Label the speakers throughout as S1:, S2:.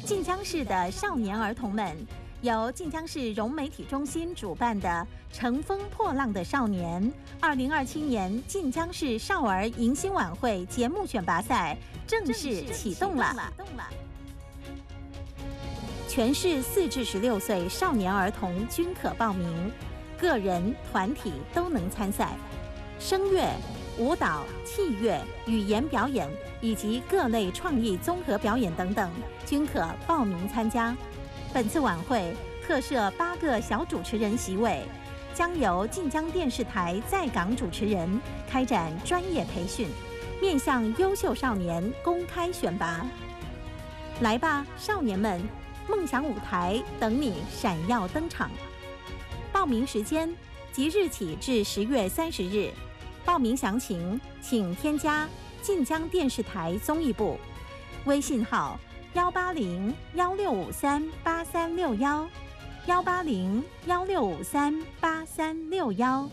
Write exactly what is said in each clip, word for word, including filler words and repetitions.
S1: 晋江市的少年儿童们，由晋江市融媒体中心主办的《乘风破浪的少年》二零二七年晋江市少儿迎新晚会节目选拔赛正式启动了。全市四至十六岁少年儿童均可报名，个人、团体都能参赛。声乐、舞蹈、器乐、语言表演以及各类创意综合表演等等，均可报名参加。本次晚会特设八个小主持人席位，将由晋江电视台在港主持人开展专业培训，面向优秀少年公开选拔。来吧，少年们！梦想舞台等你闪耀登场。报名时间即日起至十月三十日。报名详情请添加晋江电视台综艺部微信号幺八零幺六五三八三六幺幺八零幺六五三八三六幺。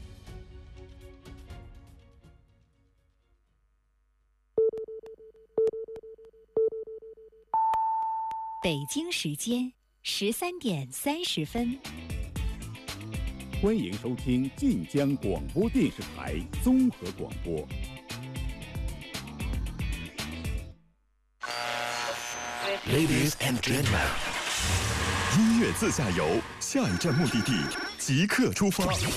S2: 北京时间十三点三十分，
S3: 欢迎收听晋江广播电视台综合广播。
S4: Ladies and gentlemen， 音乐自驾游，下一站目的地即刻出发。